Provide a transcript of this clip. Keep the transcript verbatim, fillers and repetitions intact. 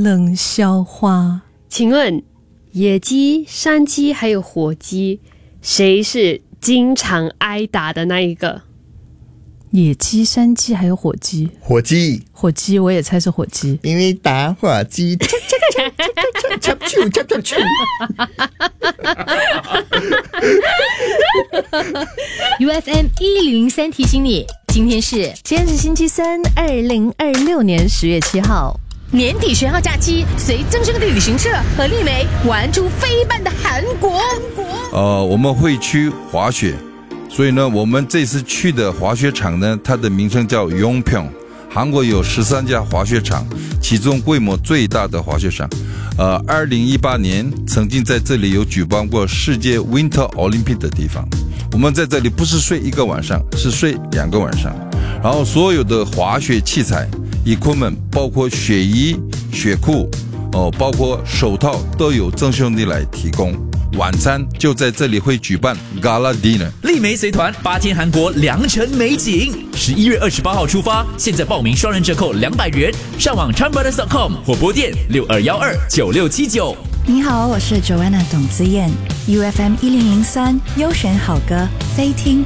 冷笑话。 请问野鸡、山鸡还有火鸡，谁是经常挨打的那一个？ 野鸡、山鸡还有火鸡。 火鸡， 火鸡我也猜是火鸡， 因为打火机，插插插插插插。 U F M 一零三提醒你，今天是今天是星期三，二零二六年十月七号。 年底学号假期，随增生的旅行社和丽梅玩出飞半的韩国。 呃，我们会去滑雪，所以呢，我们这次去的滑雪场呢，它的名称叫 Yongpyeong。韩国有十三家滑雪场，其中规模最大的滑雪场，呃，二零一八年曾经在这里有举办过世界 Winter Olympic 的地方。我们在这里不是睡一个晚上，是睡两个晚上。然后所有的滑雪器材 equipment， 包括雪衣、雪裤，哦、呃，包括手套，都有曾兄弟来提供。晚餐就在这里会举办 Gala Dinner。 丽梅随团八天韩国良辰美景，十一月二十八号出发，现在报名双人折扣两百元，上网 chan brothers dot com 或拨电六二一二九六七九。 你好，我是 Joanna 董子燕 ，U F M 一零零三优选好歌，非听